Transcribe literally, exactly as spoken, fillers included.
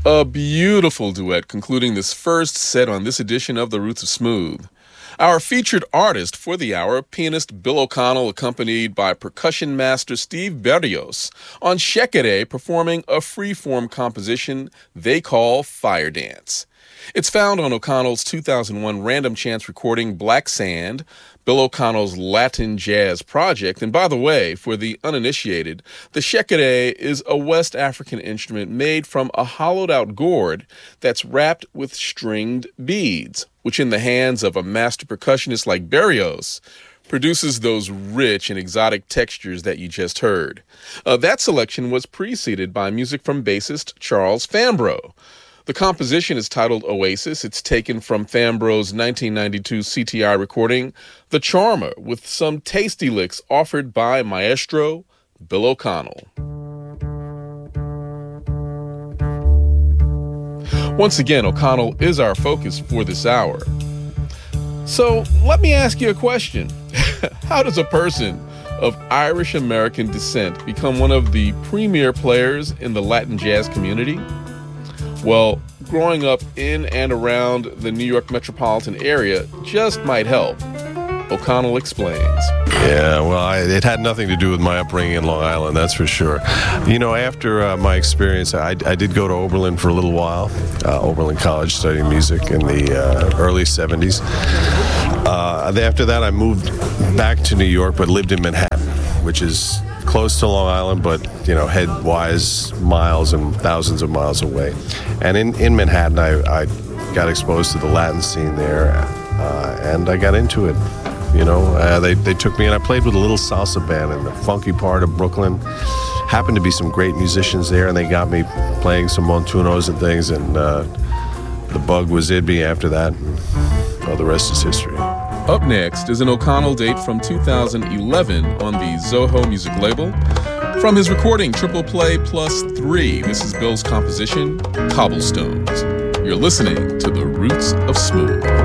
A beautiful duet concluding this first set on this edition of The Roots of Smooth. Our featured artist for the hour, pianist Bill O'Connell, accompanied by percussion master Steve Berrios, on Shekere performing a free-form composition they call Fire Dance. It's found on O'Connell's two thousand one Random Chance recording Black Sand, Bill O'Connell's Latin jazz project. And by the way, for the uninitiated, the shekere is a West African instrument made from a hollowed-out gourd that's wrapped with stringed beads, which in the hands of a master percussionist like Berrios produces those rich and exotic textures that you just heard. Uh, that selection was preceded by music from bassist Charles Fambrough. The composition is titled Oasis. It's taken from Fambrough's nineteen ninety-two C T I recording, The Charmer, with some tasty licks offered by Maestro Bill O'Connell. Once again, O'Connell is our focus for this hour. So let me ask you a question. How does a person of Irish-American descent become one of the premier players in the Latin jazz community? Well, growing up in and around the New York metropolitan area just might help. O'Connell explains. Yeah, well, I, it had nothing to do with my upbringing in Long Island, that's for sure. You know, after uh, my experience, I, I did go to Oberlin for a little while, uh, Oberlin College, studying music in the uh, early seventies. Uh, after that, I moved back to New York, but lived in Manhattan, which is close to Long Island, but, you know, head-wise, miles and thousands of miles away. And in, in Manhattan, I, I got exposed to the Latin scene there, uh, and I got into it. You know, uh, they, they took me, and I played with a little salsa band in the funky part of Brooklyn. Happened to be some great musicians there, and they got me playing some montunos and things, and uh, the bug was in me after that. And, well, the rest is history. Up next is an O'Connell date from two thousand eleven on the Zoho music label. From his recording, Triple Play Plus Three, this is Bill's composition, Cobblestones. You're listening to The Roots of Smooth.